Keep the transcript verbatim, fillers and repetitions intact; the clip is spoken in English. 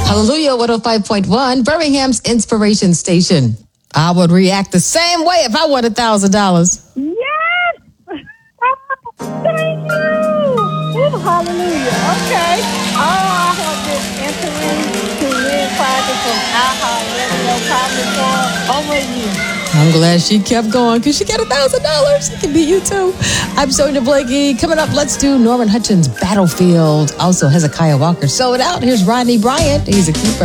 Hallelujah, one oh five point one, Birmingham's Inspiration Station. I would react the same way if I won one thousand dollars. Yes! Thank you! Ooh, hallelujah. Okay. Oh, I have been entering to win prizes from iHeartRadio Probably for over a year. I'm glad she kept going because she got one thousand dollars. It can be you too. I'm Sonia Blakey. Coming up, let's do Norman Hutchins' Battlefield. Also, Hezekiah Walker. Sold Out. Here's Rodney Bryant. He's a keeper.